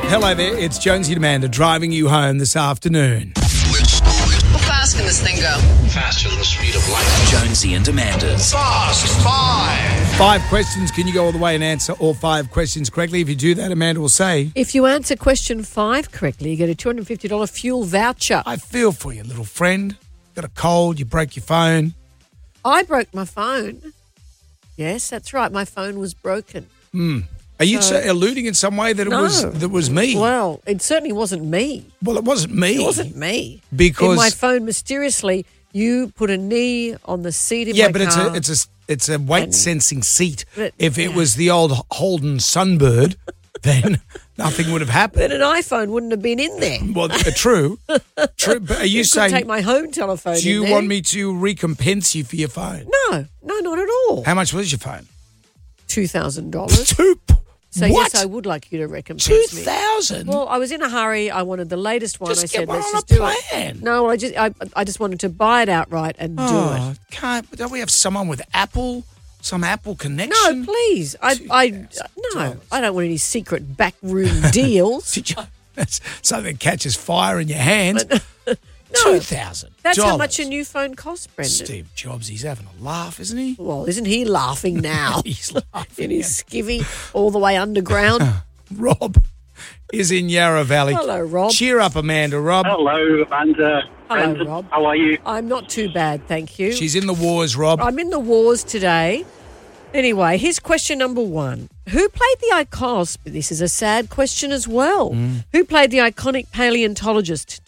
Hello there, it's Jonesy and Amanda driving you home this afternoon. How fast can this thing go? Faster than the speed of light. Jonesy and Amanda's Fast Five. 5 questions, can you go all the way and answer all 5 questions correctly? If you do that, Amanda will say, If you answer question 5 correctly, you get a $250 fuel voucher. I feel for you, little friend. Got a cold, you broke your phone. I broke my phone. Yes, that's right. My phone was broken. Are you alluding in some way that it was me? Well, it certainly wasn't me. Well, it wasn't me. It wasn't me. Because in my phone, mysteriously, you put a knee on the seat of my car. Yeah, but it's a weight sensing seat. But, if it was the old Holden Sunbird, then nothing would have happened. But an iPhone wouldn't have been in there. Well, true. But are you saying? Take my home telephone. Do you in there. want me to recompense you for your phone? No, not at all. How much was your phone? $2,000. So what? yes, I would like you to recompense me. $2,000? Well, I was in a hurry. I wanted the latest one. Just I said, get one let's on just a do plan. it. No, I just wanted to buy it outright and do it. Don't we have someone with Apple? Some Apple connection? No, please. I don't want any secret backroom deals. Did you? That's something that catches fire in your hands. No, $2,000. That's how much a new phone costs, Brendan. Steve Jobs, he's having a laugh, isn't he? Well, isn't he laughing now? He's laughing. In his skivvy all the way underground. Rob is in Yarra Valley. Hello, Rob. Cheer up, Amanda. Rob. Hello, Amanda. Hello, Brendan. Rob. How are you? I'm not too bad, thank you. She's in the wars, Rob. I'm in the wars today. Anyway, here's question number 1. Who played the icon? This is a sad question as well. Who played the iconic paleontologist